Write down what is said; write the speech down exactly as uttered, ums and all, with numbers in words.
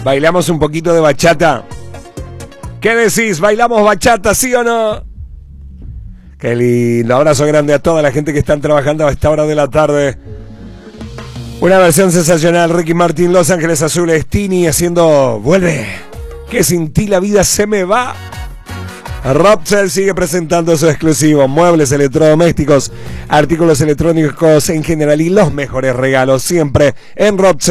¿Bailamos un poquito de bachata? ¿Qué decís? ¿Bailamos bachata, sí o no? Qué lindo. Abrazo grande a toda la gente que están trabajando a esta hora de la tarde. Una versión sensacional. Ricky Martin, Los Ángeles Azules, Tini haciendo Vuelve, que sin ti la vida se me va. Robcell sigue presentando su exclusivo. Muebles, electrodomésticos, artículos electrónicos en general y los mejores regalos siempre en Robcell.